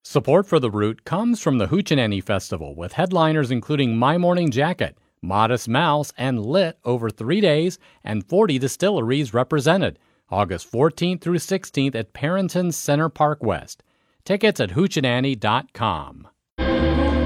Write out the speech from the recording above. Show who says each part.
Speaker 1: Support for The Root comes from the Hoochie Festival, with headliners including My Morning Jacket, Modest Mouse, and Lit over 3 days, and 40 distilleries represented, August 14th through 16th at Parrington Center Park West. Tickets at hoochieannie.com.